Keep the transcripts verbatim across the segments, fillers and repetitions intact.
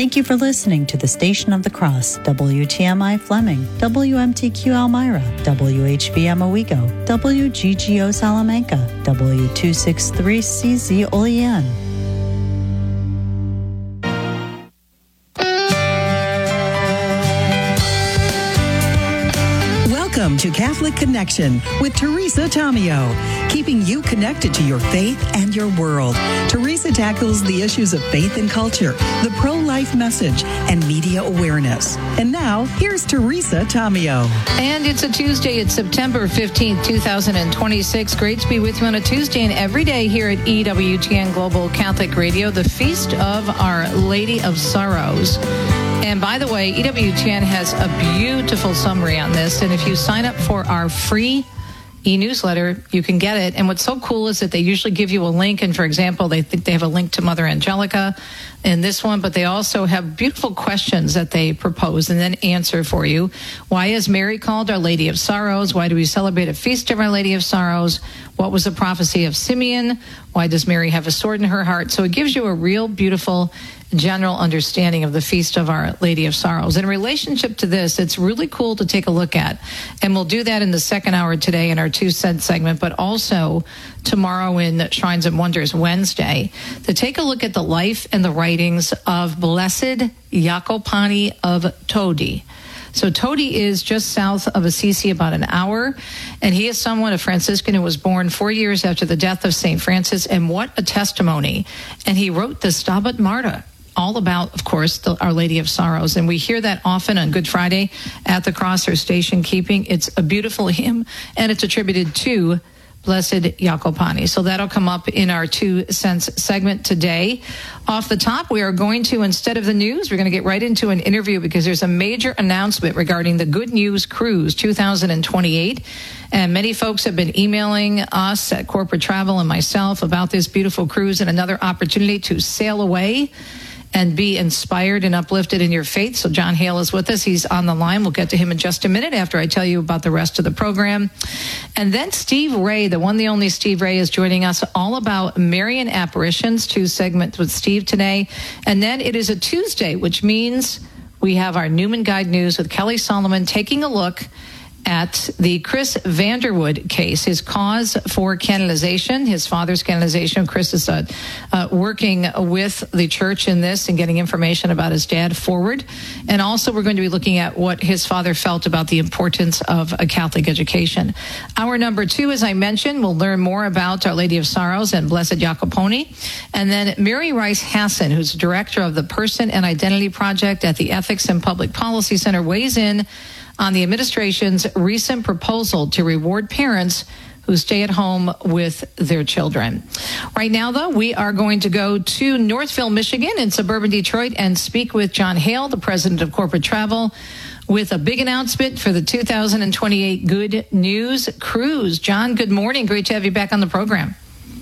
Thank you for listening to the Station of the Cross, W T M I Fleming, W M T Q Elmira, W H B M Owego, W G G O Salamanca, W two sixty-three C Z Olean. Welcome to Catholic Connection with Teresa Tomeo, keeping you connected to your faith and your world. Teresa tackles the issues of faith and culture, the pro-life message, and media awareness. And now, here's Teresa Tomeo. And it's a Tuesday. It's September fifteenth, twenty twenty-six. Great to be with you on a Tuesday and every day here at E W T N Global Catholic Radio, the Feast of Our Lady of Sorrows. And by the way, E W T N has a beautiful summary on this. And if you sign up for our free e-newsletter, you can get it. And what's so cool is that they usually give you a link. And for example, they think they have a link to Mother Angelica in this one, but they also have beautiful questions that they propose and then answer for you. Why is Mary called Our Lady of Sorrows? Why do we celebrate a feast of Our Lady of Sorrows? What was the prophecy of Simeon? Why does Mary have a sword in her heart? So it gives you a real beautiful general understanding of the Feast of Our Lady of Sorrows. In relationship to this, it's really cool to take a look at. And we'll do that in the second hour today in our Two Cents segment, but also tomorrow in Shrines and Wonders Wednesday, to take a look at the life and the writings of Blessed Jacopani of Todi. So Todi is just south of Assisi, about an hour, and he is someone, a Franciscan, who was born four years after the death of Saint Francis, and what a testimony. And he wrote the Stabat Mater, all about, of course, the Our Lady of Sorrows. And we hear that often on Good Friday at the cross or station keeping. It's a beautiful hymn, and it's attributed to Blessed Jacopani. So that'll come up in our Two Cents segment today. Off the top, we are going to, instead of the news, we're going to get right into an interview because there's a major announcement regarding the Good News Cruise two thousand twenty-eight. And many folks have been emailing us at Corporate Travel and myself about this beautiful cruise and another opportunity to sail away and be inspired and uplifted in your faith. So John Hale is with us. He's on the line. We'll get to him in just a minute after I tell you about the rest of the program. And then Steve Ray, the one, the only Steve Ray, is joining us all about Marian apparitions, two segments with Steve today. And then it is a Tuesday, which means we have our Newman Guide News with Kelly Solomon taking a look at the Chris Vanderwood case, his cause for canonization, his father's canonization. Chris is uh, uh, working with the church in this and getting information about his dad forward. And also we're going to be looking at what his father felt about the importance of a Catholic education. Hour number two, as I mentioned, we'll learn more about Our Lady of Sorrows and Blessed Jacopani. And then Mary Rice Hassan, who's director of the Person and Identity Project at the Ethics and Public Policy Center, weighs in on the administration's recent proposal to reward parents who stay at home with their children. Right now, though, we are going to go to Northville, Michigan in suburban Detroit and speak with John Hale, the president of Corporate Travel, with a big announcement for the two thousand twenty-eight Good News Cruise. John, good morning. Great to have you back on the program.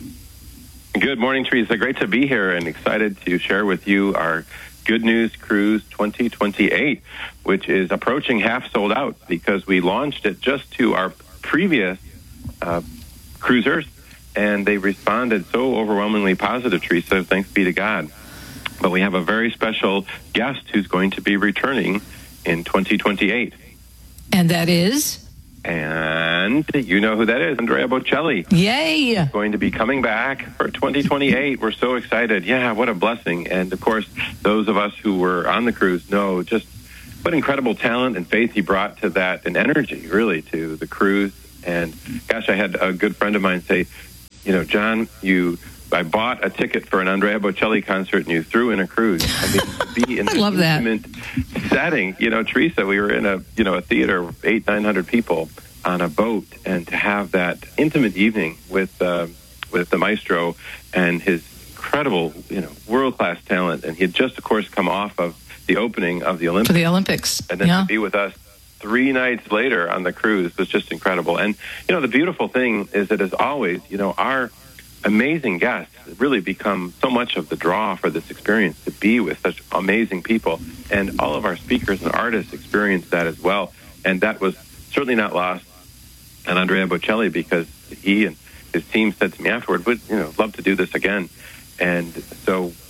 Good morning, Teresa. Great to be here and excited to share with you our Good News Cruise twenty twenty-eight, which is approaching half sold out because we launched it just to our previous uh, cruisers, and they responded so overwhelmingly positive, Teresa, thanks be to God. But we have a very special guest who's going to be returning in twenty twenty-eight. And that is? And you know who that is, Andrea Bocelli. Yay! Going to be coming back for twenty twenty-eight. We're so excited. Yeah, what a blessing. And, of course, those of us who were on the cruise know just what incredible talent and faith he brought to that, and energy, really, to the cruise. And, gosh, I had a good friend of mine say, you know, John, you... I bought a ticket for an Andrea Bocelli concert, and you threw in a cruise. I mean, to be in I love an intimate that. setting, you know, Teresa, we were in a, you know, a theater of eight, nine hundred people on a boat, and to have that intimate evening with uh, with the maestro and his incredible, you know, world class talent, and he had just, of course, come off of the opening of the Olympics, for the Olympics, and then yeah. to be with us three nights later on the cruise was just incredible. And you know, the beautiful thing is that, as always, you know, our amazing guests really become so much of the draw for this experience, to be with such amazing people. And all of our speakers and artists experienced that as well. And that was certainly not lost on Andrea Bocelli, because he and his team said to me afterward, would, you know, love to do this again. And so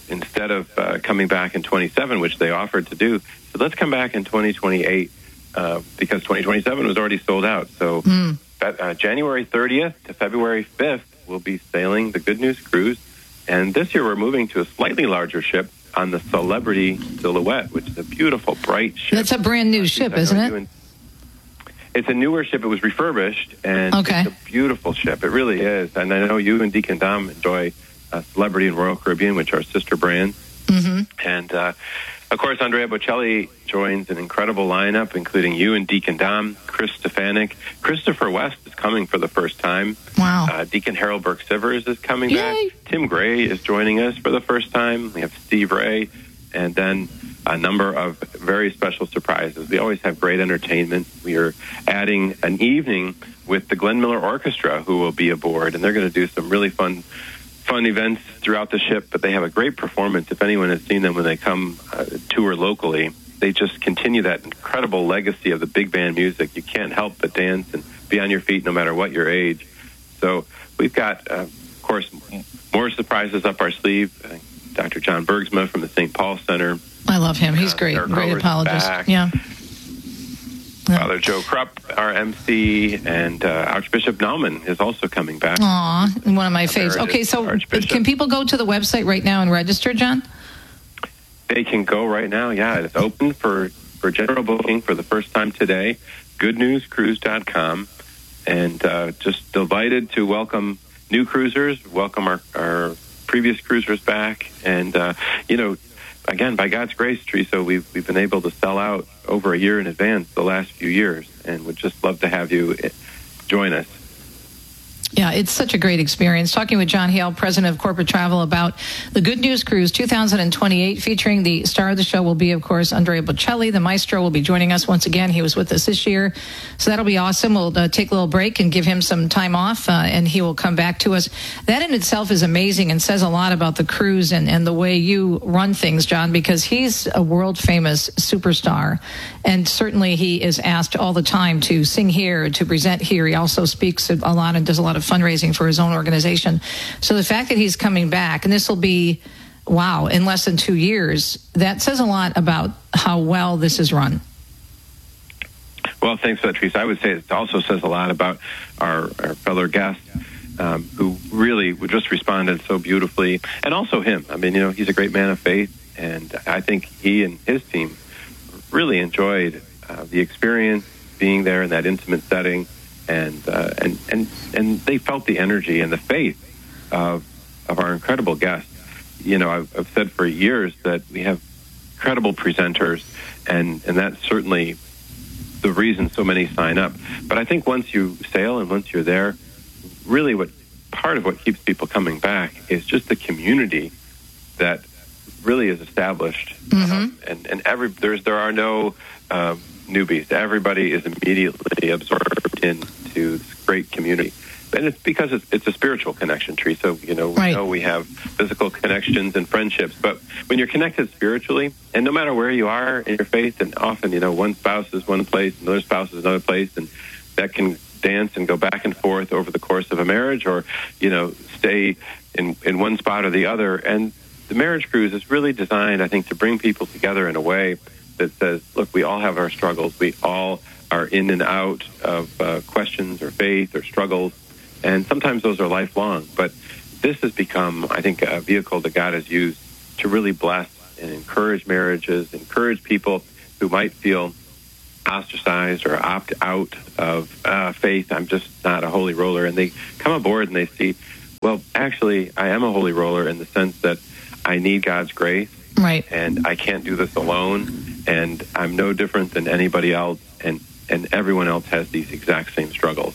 instead of uh, coming back in twenty-seven, which they offered to do, so let's come back in twenty twenty-eight uh, because twenty twenty-seven was already sold out. So mm. uh, January thirtieth to February fifth, we'll be sailing the Good News Cruise. And this year we're moving to a slightly larger ship on the Celebrity Silhouette, which is a beautiful, bright ship. That's a brand new ship, isn't it? And, it's a newer ship. It was refurbished, and okay. it's a beautiful ship. It really is. And I know you and Deacon Dom enjoy uh, Celebrity and Royal Caribbean, which are sister brands. Mm-hmm. And, uh, of course, Andrea Bocelli joins an incredible lineup, including you and Deacon Dom, Chris Stefanik. Christopher West is coming for the first time. Wow. Uh, Deacon Harold Burke-Sivers is coming Yay. back. Tim Gray is joining us for the first time. We have Steve Ray, and then a number of very special surprises. We always have great entertainment. We are adding an evening with the Glenn Miller Orchestra, who will be aboard, and they're going to do some really fun fun events throughout the ship, but they have a great performance. If anyone has seen them when they come uh, tour locally, they just continue that incredible legacy of the big band music. You can't help but dance and be on your feet no matter what your age. So we've got, uh, of course, more surprises up our sleeve. Uh, Doctor John Bergsma from the Saint Paul Center. I love him. He's great. Uh, great apologist. Yeah. Father Joe Krupp, our M C, and uh, Archbishop Naumann is also coming back. Aw, one of my faves. Okay, so can people go to the website right now and register, John? They can go right now, yeah. It's open for, for general booking for the first time today, good news cruise dot com. And uh, just delighted to welcome new cruisers, welcome our, our previous cruisers back. And, uh, you know, again, by God's grace, Teresa, we've, we've been able to sell out over a year in advance the last few years, and would just love to have you join us. Yeah, it's such a great experience. Talking with John Hale, President of Corporate Travel, about the Good News Cruise two thousand twenty-eight, featuring the star of the show will be, of course, Andrea Bocelli. The maestro will be joining us once again. He was with us this year, so that'll be awesome. We'll uh, take a little break and give him some time off, uh, and he will come back to us. That in itself is amazing and says a lot about the cruise and, and the way you run things, John, because he's a world-famous superstar, and certainly he is asked all the time to sing here, to present here. He also speaks a lot and does a lot of fundraising for his own organization. So the fact that he's coming back, and this will be, wow, in less than two years, that says a lot about how well this is run. Well, thanks for that, Teresa. I would say it also says a lot about our, our fellow guests um, who really just responded so beautifully, and also him. I mean, you know, he's a great man of faith, and I think he and his team really enjoyed uh, the experience, being there in that intimate setting. And, uh, and and and they felt the energy and the faith of of our incredible guests. You know, I've, I've said for years that we have incredible presenters, and, and that's certainly the reason so many sign up. But I think once you sail and once you're there, really what part of what keeps people coming back is just the community that really is established. Mm-hmm. Um, and and every there's there are no um, newbies. Everybody is immediately absorbed into this great community. And it's because it's, it's a spiritual connection, Teresa. You know, we right. know we have physical connections and friendships, but when you're connected spiritually, and no matter where you are in your faith, and often, you know, one spouse is one place, another spouse is another place, and that can dance and go back and forth over the course of a marriage, or, you know, stay in, in one spot or the other. And the marriage cruise is really designed, I think, to bring people together in a way that says, look, we all have our struggles. We all are in and out of uh, questions or faith or struggles. And sometimes those are lifelong. But this has become, I think, a vehicle that God has used to really bless and encourage marriages, encourage people who might feel ostracized or opt out of uh, faith. I'm just not a holy roller. And they come aboard and they see, well, actually, I am a holy roller in the sense that I need God's grace. Right. And I can't do this alone. And I'm no different than anybody else. And, and everyone else has these exact same struggles.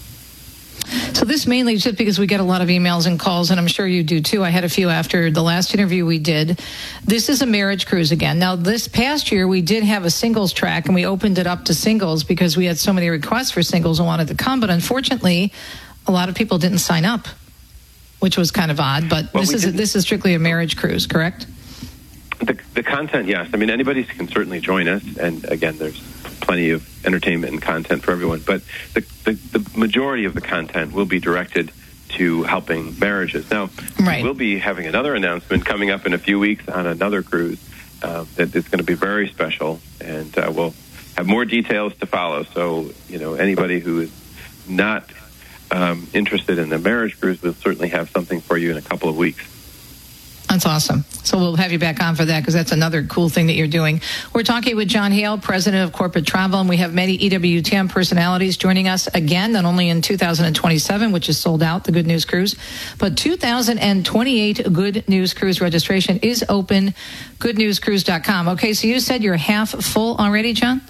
So this mainly is just because we get a lot of emails and calls, and I'm sure you do too. I had a few after the last interview we did. This is a marriage cruise again. Now, this past year, we did have a singles track, and we opened it up to singles because we had so many requests for singles and wanted to come. But unfortunately, a lot of people didn't sign up, which was kind of odd. But well, this is a, this is strictly a marriage cruise, correct? The, the content, yes. I mean, anybody can certainly join us. And again, there's plenty of entertainment and content for everyone. But the, the, the majority of the content will be directed to to helping marriages. Now, right. we'll be having another announcement coming up in a few weeks on another cruise uh, that is going to be very special, and uh, we'll have more details to follow. So, you know, anybody who is not um, interested in the marriage cruise, we'll certainly have something for you in a couple of weeks. That's awesome. So we'll have you back on for that because that's another cool thing that you're doing. We're talking with John Hale, President of Corporate Travel, and we have many E W T M personalities joining us again, not only in two thousand twenty-seven, which is sold out, the Good News Cruise, but two thousand twenty-eight Good News Cruise registration is open, good news cruise dot com. Okay, so you said you're half full already, John?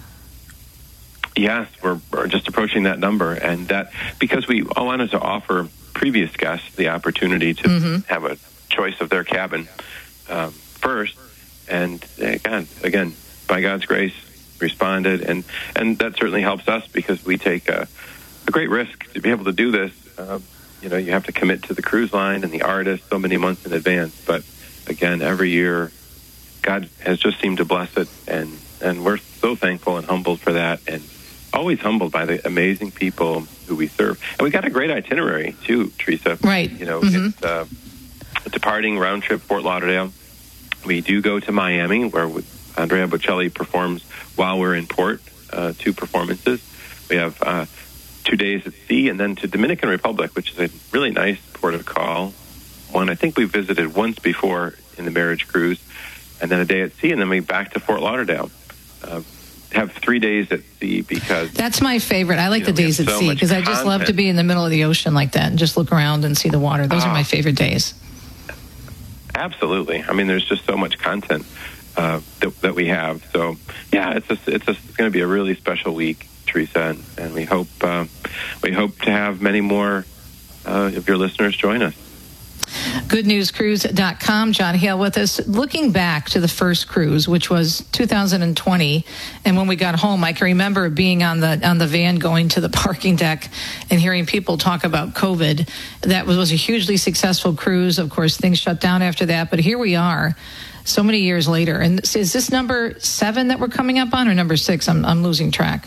Yes, we're, we're just approaching that number, and that because we all wanted to offer previous guests the opportunity to mm-hmm. have a choice of their cabin um, first, and again, again, by God's grace, responded, and and that certainly helps us because we take a, a great risk to be able to do this. Uh, you know, you have to commit to the cruise line and the artist so many months in advance, but again, every year, God has just seemed to bless it, and and we're so thankful and humbled for that, and always humbled by the amazing people who we serve. And we got a great itinerary too, Teresa. Right. You know, mm-hmm. it's uh, departing round trip Fort Lauderdale. We do go to Miami, where Andrea Bocelli performs while we're in port, uh, two performances. We have uh, two days at sea, and then to Dominican Republic, which is a really nice port of call. One I think we visited once before in the marriage cruise, and then a day at sea, and then we back to Fort Lauderdale. Uh, have three days at sea because... That's my favorite. I like you know, the days at so sea because I just love to be in the middle of the ocean like that and just look around and see the water. Those uh, are my favorite days. Absolutely. I mean, there's just so much content uh, that, that we have. So, yeah, it's just, it's, just, it's going to be a really special week, Teresa, and, and we hope uh, we hope to have many more uh, of your listeners join us. good news cruise dot com. John Hale with us. Looking back to the first cruise, which was two thousand twenty, and when we got home, I can remember being on the on the van going to the parking deck and hearing people talk about COVID. That was, was a hugely successful cruise. Of course, things shut down after that, but here we are so many years later. And is this number seven that we're coming up on, or number six? I'm, I'm losing track.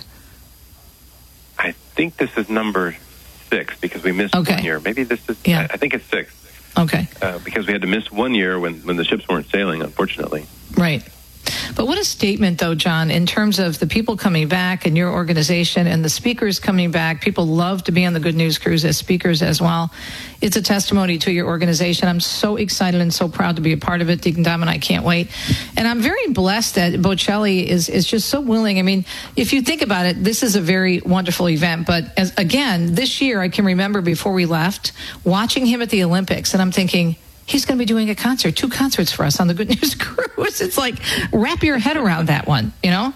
I think this is number six because we missed okay. one year. Maybe this is, yeah. I, I think it's six. Okay. Uh, because we had to miss one year when, when the ships weren't sailing, unfortunately. Right. But what a statement, though, John, in terms of the people coming back and your organization and the speakers coming back. People love to be on the Good News Cruise as speakers as well. It's a testimony to your organization. I'm so excited and so proud to be a part of it. Deacon Dom and I can't wait. And I'm very blessed that Bocelli is, is just so willing. I mean, if you think about it, this is a very wonderful event. But as, again, this year, I can remember before we left, watching him at the Olympics, and I'm thinking, he's going to be doing a concert, two concerts for us on the Good News Cruise. It's like, wrap your head around that one, you know?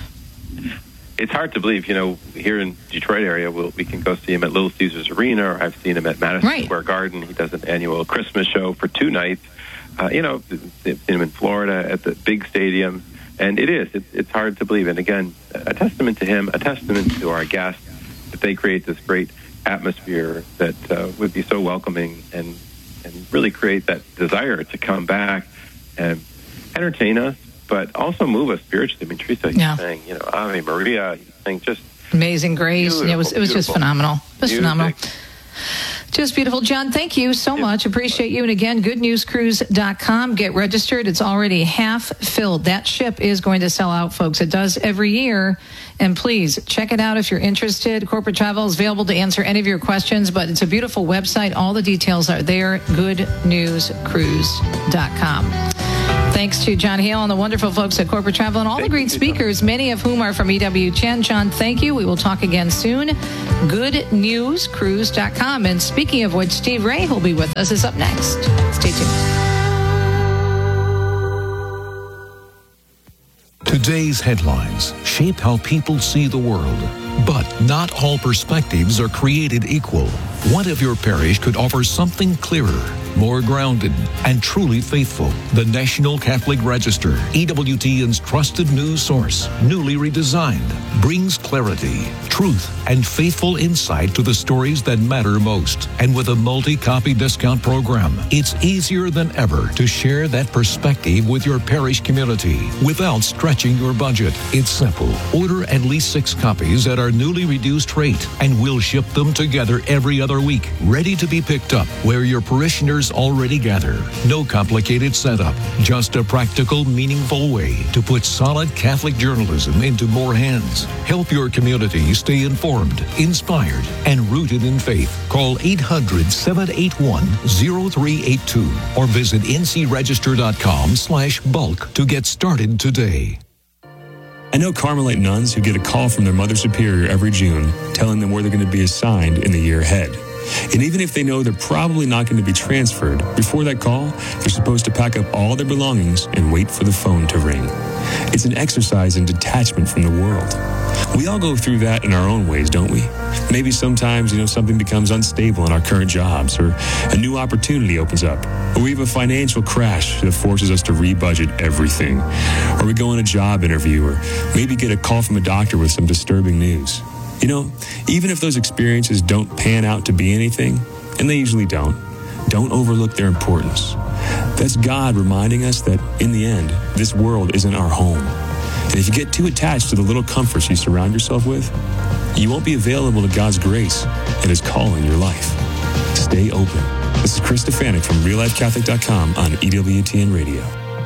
It's hard to believe, you know, here in Detroit area, we'll, we can go see him at Little Caesars Arena, or I've seen him at Madison right. Square Garden. He does an annual Christmas show for two nights. Uh, you know, I've seen him in Florida at the big stadiums. And it is, it's, it's hard to believe. And again, a testament to him, a testament to our guests, that they create this great atmosphere that uh, would be so welcoming and and really create that desire to come back and entertain us, but also move us spiritually. I mean, Teresa, you're yeah. saying, you know, Ave Maria, you're saying just Amazing Grace. It was, it was just phenomenal. It was music. phenomenal. Just beautiful. John, thank you so much. Appreciate you. And again, good news cruise dot com. Get registered. It's already half filled. That ship is going to sell out, folks. It does every year. And please check it out if you're interested. Corporate Travel is available to answer any of your questions, but it's a beautiful website. All the details are there. good news cruise dot com. Thanks to John Hale and the wonderful folks at Corporate Travel and all the great speakers, many of whom are from E W T N. John, thank you. We will talk again soon. good news cruise dot com. And speaking of which, Steve Ray, who'll be with us, is up next. Stay tuned. Today's headlines shape how people see the world, but not all perspectives are created equal. What if your parish could offer something clearer, more grounded, and truly faithful? The National Catholic Register, E W T N's trusted news source, newly redesigned, brings clarity, truth, and faithful insight to the stories that matter most. And with a multi-copy discount program, it's easier than ever to share that perspective with your parish community without stretching your budget. It's simple. Order at least six copies at our newly reduced rate, and we'll ship them together every other another week, ready to be picked up where your parishioners already gather. No complicated setup, just a practical, meaningful way to put solid Catholic journalism into more hands. Help your community stay informed, inspired, and rooted in faith. Call eight hundred, seven eight one, zero three eight two or visit n c register dot com slash bulk to get started today. I know Carmelite nuns who get a call from their Mother Superior every June telling them where they're going to be assigned in the year ahead. And even if they know they're probably not going to be transferred, before that call, they're supposed to pack up all their belongings and wait for the phone to ring. It's an exercise in detachment from the world. We all go through that in our own ways, don't we? Maybe sometimes, you know, something becomes unstable in our current jobs, or a new opportunity opens up, or we have a financial crash that forces us to rebudget everything, or we go on a job interview, or maybe get a call from a doctor with some disturbing news. You know, even if those experiences don't pan out to be anything, and they usually don't, don't overlook their importance. That's God reminding us that, in the end, this world isn't our home. And if you get too attached to the little comforts you surround yourself with, you won't be available to God's grace and His call in your life. Stay open. This is Chris Stefanik from real life catholic dot com on E W T N Radio.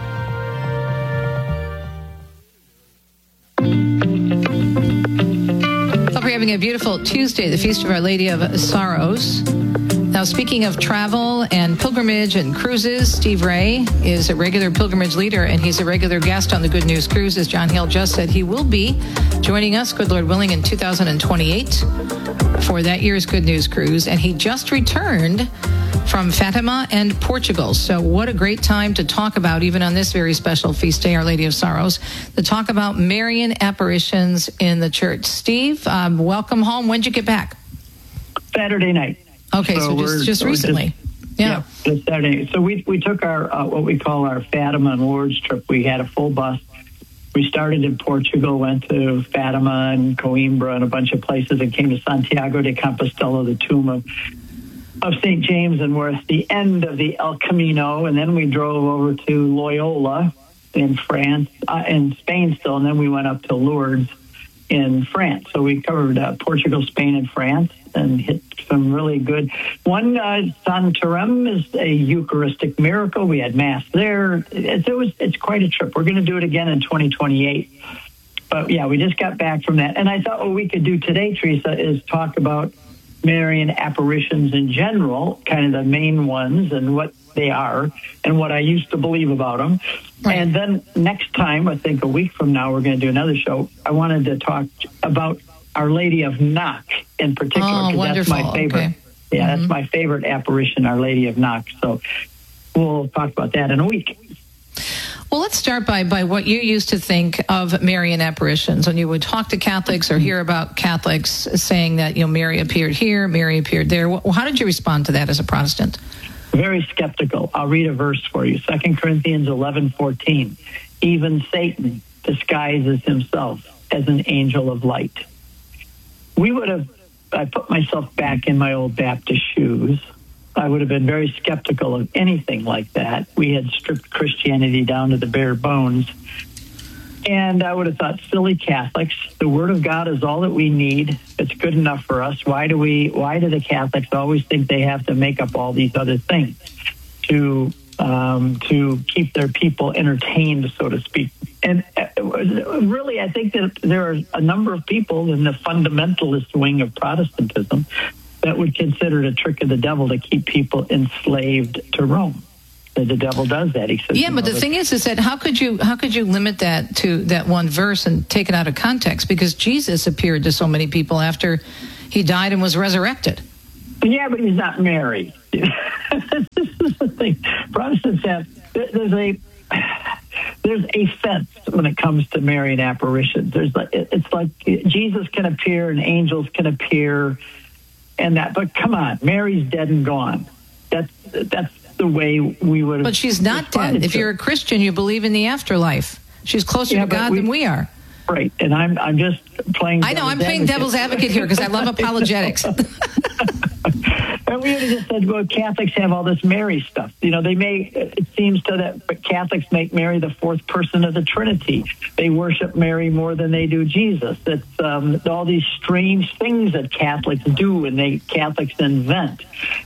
Hope you're having a beautiful Tuesday, the Feast of Our Lady of Sorrows. Now, speaking of travel and pilgrimage and cruises, Steve Ray is a regular pilgrimage leader, and he's a regular guest on the Good News Cruise. As John Hill just said, he will be joining us, good Lord willing, in two thousand twenty-eight for that year's Good News Cruise. And he just returned from Fatima and Portugal. So what a great time to talk about, even on this very special feast day, Our Lady of Sorrows, to talk about Marian apparitions in the church. Steve, um, welcome home. When did you get back? Saturday night. Okay, so, so just, just recently. Just, yeah. yeah, just Saturday. So we we took our, uh, what we call our Fatima and Lourdes trip. We had a full bus. We started in Portugal, went to Fatima and Coimbra and a bunch of places, and came to Santiago de Compostela, the tomb of, of Saint James, and we're at the end of the El Camino. And then we drove over to Loyola in France, uh, in Spain still, and then we went up to Lourdes in France. So we covered uh, Portugal, Spain, and France, and hit some really good. One, uh, Santarem is a Eucharistic miracle. We had Mass there. It, it was, it's quite a trip. We're going to do it again in twenty twenty-eight. But yeah, we just got back from that. And I thought what we could do today, Teresa, is talk about Marian apparitions in general, kind of the main ones and what they are and what I used to believe about them. Right. And then next time, I think a week from now, we're going to do another show. I wanted to talk about Our Lady of Knock in particular, oh, because that's my favorite. Okay. Yeah, mm-hmm. That's my favorite apparition, Our Lady of Knock. So we'll talk about that in a week. Well, let's start by, by what you used to think of Marian apparitions. When you would talk to Catholics or hear about Catholics saying that, you know, Mary appeared here, Mary appeared there. How did you respond to that as a Protestant? Very skeptical. I'll read a verse for you. Second Corinthians eleven fourteen. Even Satan disguises himself as an angel of light. We would have, I put myself back in my old Baptist shoes. I would have been very skeptical of anything like that. We had stripped Christianity down to the bare bones. And I would have thought, silly Catholics, the Word of God is all that we need. It's good enough for us. Why do we? Why do the Catholics always think they have to make up all these other things to um, to keep their people entertained, so to speak? And really, I think that there are a number of people in the fundamentalist wing of Protestantism that would consider it a trick of the devil to keep people enslaved to Rome. The devil does that. He says, yeah, but the thing is, is that how could you how could you limit that to that one verse and take it out of context? Because Jesus appeared to so many people after he died and was resurrected. Yeah, but he's not Mary. This is the thing. Protestants have there's a there's a fence when it comes to Marian apparitions. There's like it's like Jesus can appear and angels can appear, and that. But come on, Mary's dead and gone. That's that's. the way we would have. But she's not dead. If you're a Christian, you believe in the afterlife. She's closer yeah, to God we, than we are. Right, and I'm I'm just playing. I know I'm playing devil's advocate here because I love apologetics. And we would have just said, well, Catholics have all this Mary stuff. You know, they may, it seems to that, but Catholics make Mary the fourth person of the Trinity. They worship Mary more than they do Jesus. It's um, all these strange things that Catholics do and they Catholics invent.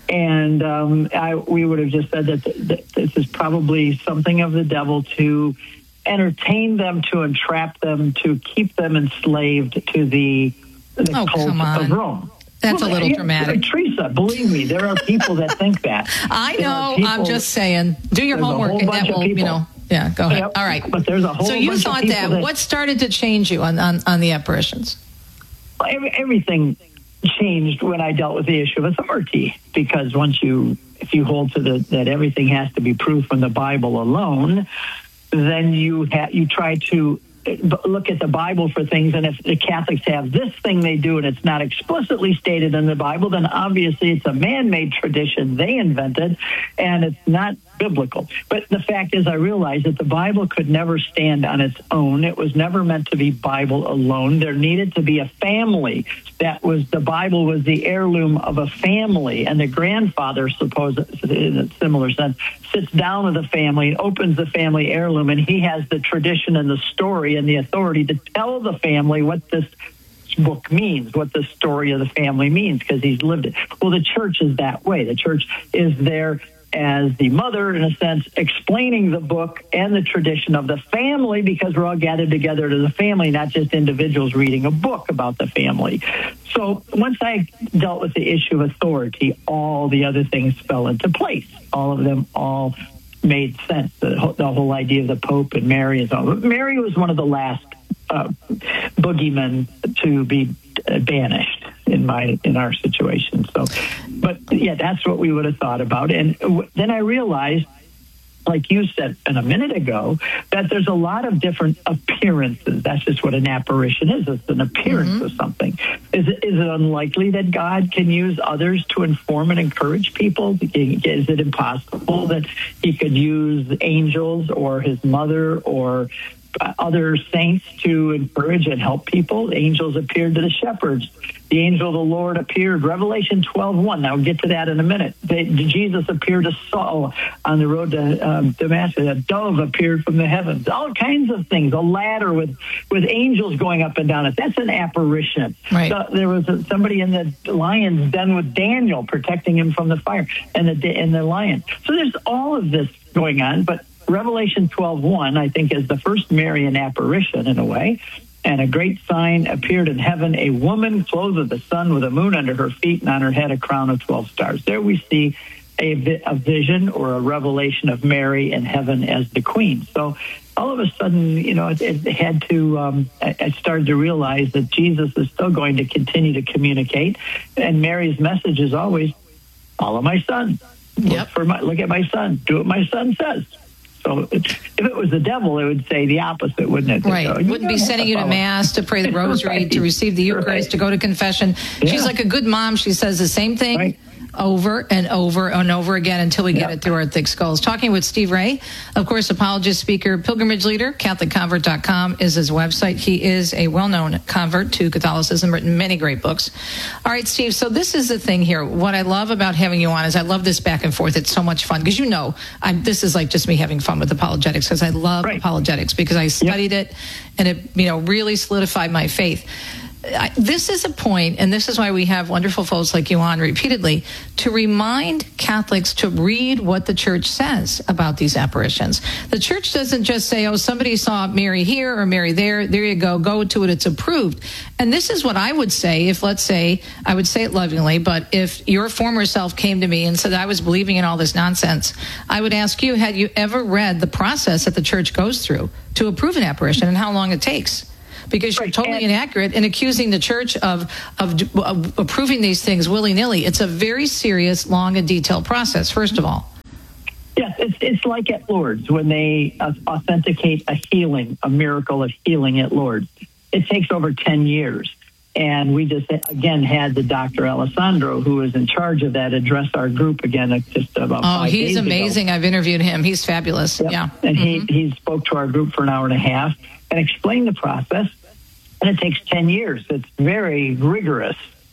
And um, I, we would have just said that, th- that this is probably something of the devil to entertain them, to entrap them, to keep them enslaved to the, the oh, cult of Rome. That's well, a little yeah, dramatic. Teresa, believe me, there are people that think that. I There know. people, I'm just saying. Do your homework, and that will, you know. Yeah, go ahead. Yep. All right. But there's a whole so you bunch thought of that. that. What started to change you on, on, on the apparitions? Every, everything changed when I dealt with the issue of authority, because once you, if you hold to the that everything has to be proved from the Bible alone, then you ha- you try to look at the Bible for things, and if the Catholics have this thing they do and it's not explicitly stated in the Bible, then obviously it's a man-made tradition they invented, and it's not biblical. But the fact is, I realized that the Bible could never stand on its own. It was never meant to be Bible alone. There needed to be a family. That was, the Bible was the heirloom of a family, and the grandfather, suppose in a similar sense, sits down with the family and opens the family heirloom, and he has the tradition and the story and the authority to tell the family what this book means, what the story of the family means, because he's lived it. Well, the church is that way. The church is there as the mother, in a sense, explaining the book and the tradition of the family, because we're all gathered together as a family, not just individuals reading a book about the family. So once I dealt with the issue of authority, all the other things fell into place. All of them all made sense. The whole, the whole idea of the Pope and Mary and so on. Mary was one of the last uh, boogeymen to be uh, banished in my in our situation. So, but yeah, that's what we would have thought about. And w- then I realized, like you said in a minute ago, that there's a lot of different appearances. That's just what an apparition is. It's an appearance mm-hmm. of something. Is it, is it unlikely that God can use others to inform and encourage people? Is it impossible that he could use angels or his mother or other saints to encourage and help people? Angels appeared to the shepherds. The angel of the Lord appeared, Revelation twelve one. Now, we'll get to that in a minute. They, Jesus appeared to Saul on the road to um, Damascus. A dove appeared from the heavens. All kinds of things. A ladder with, with angels going up and down it. That's an apparition. Right. So there was a, somebody in the lion's den with Daniel protecting him from the fire and the, and the lion. So there's all of this going on, but Revelation twelve one, I think, is the first Marian apparition in a way. And a great sign appeared in heaven, a woman clothed with the sun with a moon under her feet and on her head a crown of twelve stars. There we see a, vi- a vision or a revelation of Mary in heaven as the queen. So all of a sudden, you know, it, it had to, um, I, I started to realize that Jesus is still going to continue to communicate. And Mary's message is always, follow my son. Look, yep. for my, look at my son. Do what my son says. So if it was the devil, it would say the opposite, wouldn't it? Right. So, wouldn't be sending you to Mass, to pray the rosary, right. to receive the Eucharist, right. to go to confession. Yeah. She's like a good mom. She says the same thing. Right. over and over and over again until we get yep. it through our thick skulls. Talking with Steve Ray, of course, apologist, speaker, pilgrimage leader, Catholic Convert dot com is his website. He is a well-known convert to Catholicism, written many great books. All right, Steve, so this is the thing here. What I love about having you on is I love this back and forth. It's so much fun because, you know, I'm, this is like just me having fun with apologetics because I love right. apologetics because I studied yep. it and it, you know, really solidified my faith. I, this is a point, and this is why we have wonderful folks like you on repeatedly, to remind Catholics to read what the Church says about these apparitions. The Church doesn't just say, oh, somebody saw Mary here or Mary there. There you go. Go to it. It's approved. And this is what I would say if, let's say, I would say it lovingly, but if your former self came to me and said I was believing in all this nonsense, I would ask you, had you ever read the process that the Church goes through to approve an apparition and how long it takes? Because you're totally inaccurate in accusing the Church of, of, of approving these things willy-nilly. It's a very serious, long, and detailed process, first of all. Yes, it's, it's like at Lourdes when they uh, authenticate a healing, a miracle of healing at Lourdes. It takes over ten years. And we just, again, had the Doctor Alessandro, who is in charge of that, address our group again just about oh, five days ago. Oh, he's amazing. I've interviewed him. He's fabulous. Yep. Yeah. And mm-hmm. he, he spoke to our group for an hour and a half and explained the process. And it takes ten years. It's very rigorous.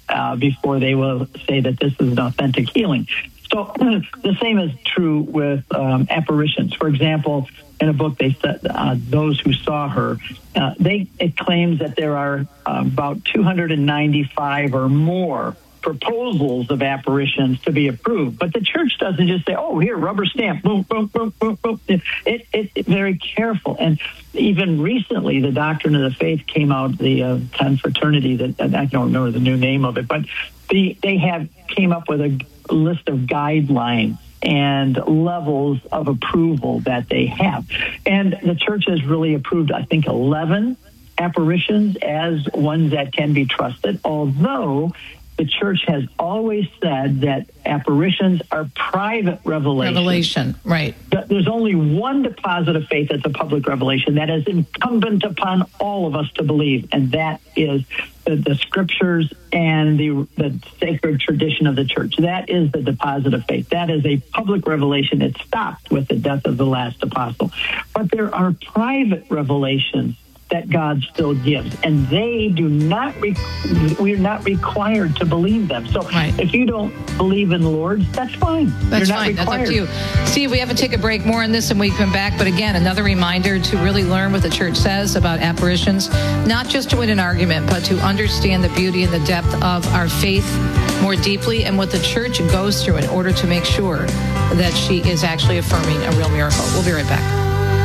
uh, before they will say that this is an authentic healing. So the same is true with um, apparitions. For example, in a book they said uh, those who saw her, uh, they it claims that there are uh, about two hundred ninety-five or more proposals of apparitions to be approved, but the church doesn't just say, "Oh, here, rubber stamp, boom, boom, boom, boom, boom." It, it, it's very careful, and even recently, the Doctrine of the Faith came out, the uh, Ten Fraternity. That I don't remember the new name of it, but the, they have came up with a list of guidelines and levels of approval that they have, and the church has really approved, I think, eleven apparitions as ones that can be trusted, although the church has always said that apparitions are private revelation. Revelation, right. There's only one deposit of faith that's a public revelation that is incumbent upon all of us to believe, and that is the, the scriptures and the, the sacred tradition of the church. That is the deposit of faith. That is a public revelation. It stopped with the death of the last apostle. But there are private revelations that God still gives, and they do not, re- we're not required to believe them. So right. if you don't believe in the Lord, that's fine. That's You're not fine. required. That's up to you. Steve, we have to take a break. More on this when we come back. But again, another reminder to really learn what the church says about apparitions, not just to win an argument, but to understand the beauty and the depth of our faith more deeply and what the church goes through in order to make sure that she is actually affirming a real miracle. We'll be right back.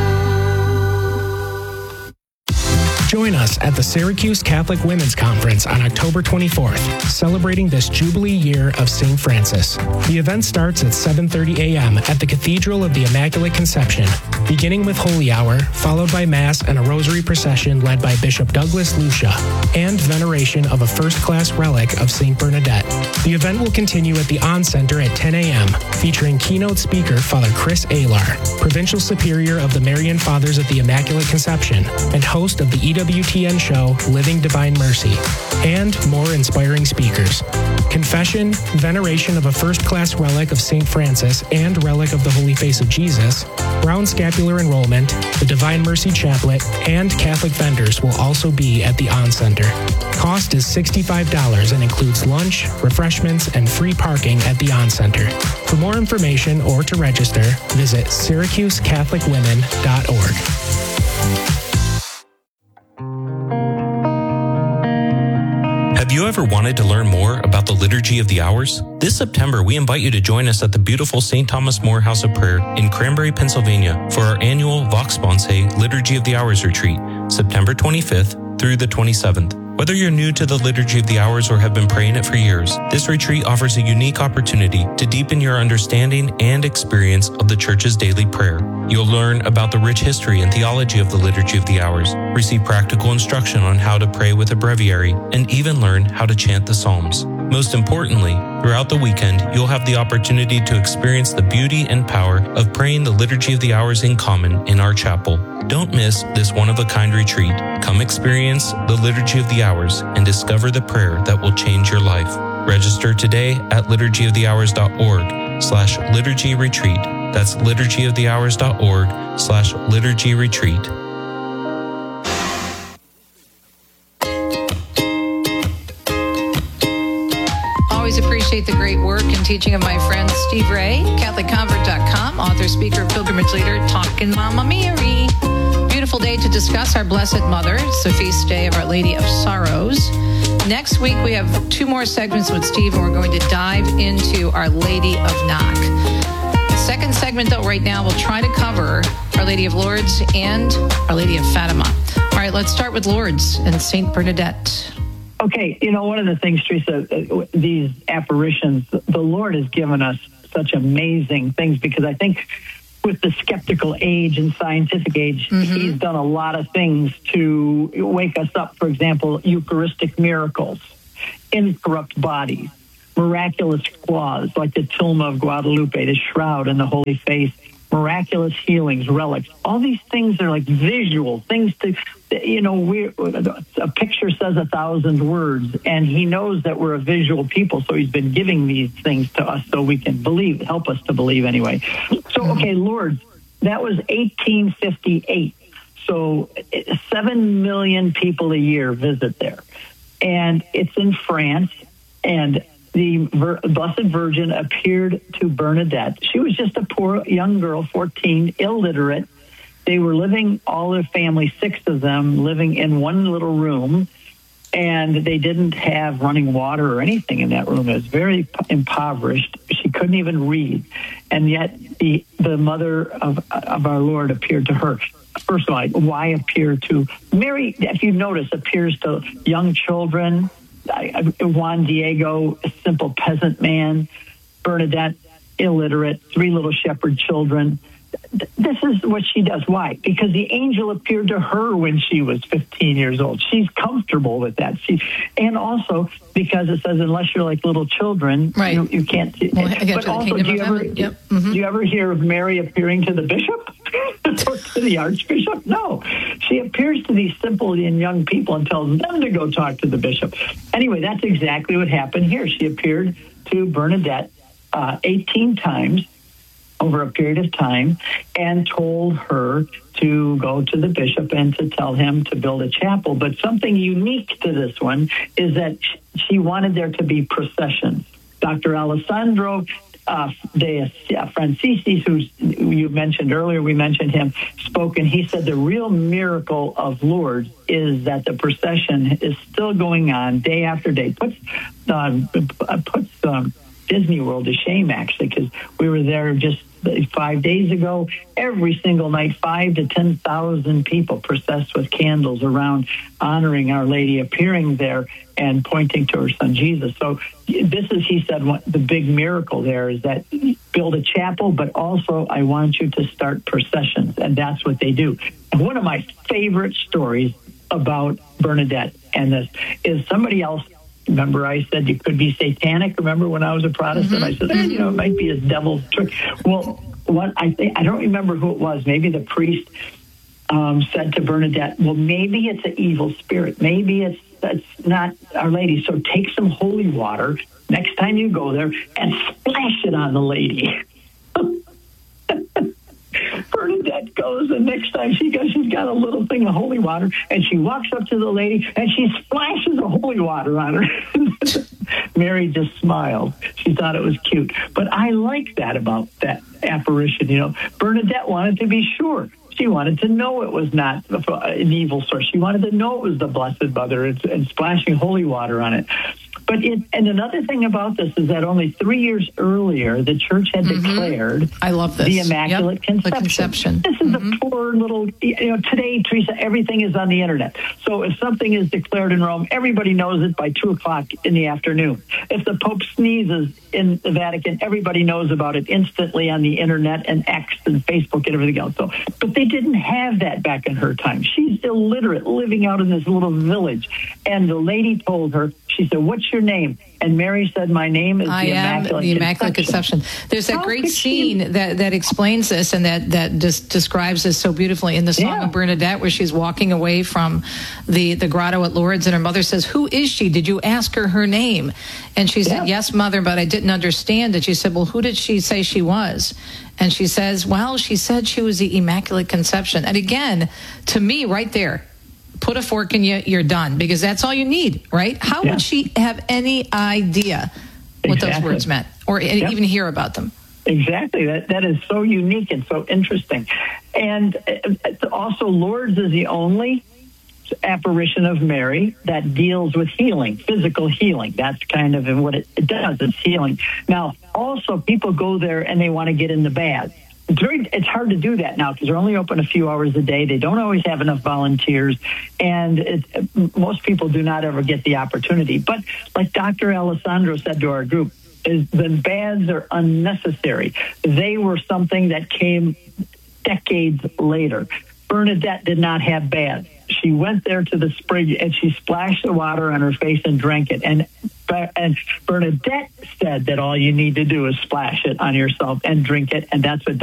Join us at the Syracuse Catholic Women's Conference on October twenty-fourth, celebrating this Jubilee year of Saint Francis. The event starts at seven thirty a.m. at the Cathedral of the Immaculate Conception, beginning with Holy Hour, followed by Mass and a rosary procession led by Bishop Douglas Lucia, and veneration of a first-class relic of Saint Bernadette. The event will continue at the On Center at ten a.m., featuring keynote speaker Father Chris Alar, Provincial Superior of the Marian Fathers at the Immaculate Conception, and host of the E W T N show Living Divine Mercy, and more inspiring speakers. Confession, veneration of a first-class relic of Saint Francis and relic of the Holy Face of Jesus, Brown Scapular Enrollment, the Divine Mercy Chaplet, and Catholic vendors will also be at the On Center. Cost is sixty-five dollars and includes lunch, refreshments, and free parking at the On Center. For more information or to register, visit syracuse catholic women dot org. Have you ever wanted to learn more about the Liturgy of the Hours? This September, we invite you to join us at the beautiful Saint Thomas More House of Prayer in Cranberry, Pennsylvania for our annual Vox Sponsae Liturgy of the Hours retreat, September twenty-fifth through the twenty-seventh. Whether you're new to the Liturgy of the Hours or have been praying it for years, this retreat offers a unique opportunity to deepen your understanding and experience of the Church's daily prayer. You'll learn about the rich history and theology of the Liturgy of the Hours, receive practical instruction on how to pray with a breviary, and even learn how to chant the Psalms. Most importantly, throughout the weekend, you'll have the opportunity to experience the beauty and power of praying the Liturgy of the Hours in common in our chapel. Don't miss this one-of-a-kind retreat. Come experience the Liturgy of the Hours and discover the prayer that will change your life. Register today at liturgy of the hours dot org slash liturgy retreat. That's liturgy of the hours dot org slash liturgy retreat. Always appreciate the great work and teaching of my friend Steve Ray, Catholic Convert dot com, author, speaker, pilgrimage leader, talking Mama Mary. Beautiful day to discuss our Blessed Mother. It's the feast day of Our Lady of Sorrows. Next week, we have two more segments with Steve, and we're going to dive into Our Lady of Knock. The second segment, though, right now, we'll try to cover Our Lady of Lourdes and Our Lady of Fatima. All right, let's start with Lourdes and Saint Bernadette. Okay, you know, one of the things, Teresa, uh, these apparitions, the Lord has given us such amazing things because I think with the skeptical age and scientific age, mm-hmm. he's done a lot of things to wake us up. For example, Eucharistic miracles, incorrupt bodies, miraculous claws like the tilma of Guadalupe, the shroud and the Holy Face, miraculous healings, relics. All these things are like visual things to, you know, we a picture says a thousand words, and he knows that we're a visual people, so he's been giving these things to us so we can believe, help us to believe anyway. So, okay, Lourdes, that was eighteen fifty-eight. So seven million people a year visit there. And it's in France. and the Vir- Blessed Virgin appeared to Bernadette. She was just a poor young girl, fourteen, illiterate. They were living, all their family, six of them, living in one little room, and they didn't have running water or anything in that room. It was very impoverished. She couldn't even read. And yet the the mother of, of our Lord appeared to her. First of all, why appear to Mary, if you notice, appears to young children. Juan Diego, a simple peasant man. Bernadette, illiterate, three little shepherd children. This is what she does. Why? Because the angel appeared to her when she was fifteen years old. She's comfortable with that. She, and also because it says, unless you're like little children, right. you, you can't. Well, but also, do you, ever, yep. mm-hmm. do you ever hear of Mary appearing to the bishop or to the archbishop? No. She appears to these simple and young people and tells them to go talk to the bishop. Anyway, that's exactly what happened here. She appeared to Bernadette uh, eighteen times over a period of time and told her to go to the bishop and to tell him to build a chapel. But something unique to this one is that she wanted there to be processions. Doctor Alessandro uh, de Francisis, who you mentioned earlier, we mentioned him, spoke, and he said the real miracle of Lourdes is that the procession is still going on day after day. Puts, um, puts um, Disney World to shame, actually, because we were there just five days ago. Every single night, five to ten thousand people processed with candles around, honoring Our Lady, appearing there and pointing to her son Jesus. So this is, he said, what the big miracle there is that build a chapel, but also I want you to start processions, and that's what they do. And one of my favorite stories about Bernadette and this is somebody else. Remember, I said you could be satanic. Remember when I was a Protestant, mm-hmm. I said, eh, you know, it might be a devil's trick. Well, what I think, I don't remember who it was. Maybe the priest um, said to Bernadette, well, maybe it's an evil spirit. Maybe it's, it's not Our Lady. So take some holy water next time you go there and splash it on the lady. Bernadette goes, and next time she goes, she's got a little thing of holy water, and she walks up to the lady, and she splashes the holy water on her. Mary just smiled. She thought it was cute. But I like that about that apparition. You know, Bernadette wanted to be sure. She wanted to know it was not an evil source. She wanted to know it was the Blessed Mother and, and splashing holy water on it. But it, and another thing about this is that only three years earlier, the church had mm-hmm. declared I love this. the Immaculate yep. Conception. The conception. This is mm-hmm. a poor little, you know, today, Teresa, everything is on the internet. So if something is declared in Rome, everybody knows it by two o'clock in the afternoon. If the Pope sneezes in the Vatican, everybody knows about it instantly on the internet and X and Facebook and everything else. So, but they didn't have that back in her time. She's illiterate, living out in this little village. And the lady told her, she said, what's your name? And Mary said, my name is I the am Immaculate the Immaculate Conception. Conception. There's that How great could scene she... that, that explains this and that, that just describes this so beautifully in the Song Yeah. of Bernadette, where she's walking away from the, the grotto at Lourdes, and her mother says, who is she? Did you ask her her name? And she said, Yeah. yes, mother, but I didn't understand it. She said, well, who did she say she was? And she says, well, she said she was the Immaculate Conception. And again, to me, right there, put a fork in you, you're done, because that's all you need, right? How Yeah. would she have any idea what Exactly. those words meant, or Yep. even hear about them? Exactly. That that is so unique and so interesting. And uh, also, Lourdes is the only apparition of Mary that deals with healing, physical healing. That's kind of what it, it does. It's healing. Now, also, people go there and they want to get in the baths. It's very, it's hard to do that now because they're only open a few hours a day. They don't always have enough volunteers, and it, most people do not ever get the opportunity. But like Doctor Alessandro said to our group, is the baths are unnecessary. They were something that came decades later. Bernadette did not have baths. She went there to the spring and she splashed the water on her face and drank it. And and Bernadette said that all you need to do is splash it on yourself and drink it, and that's what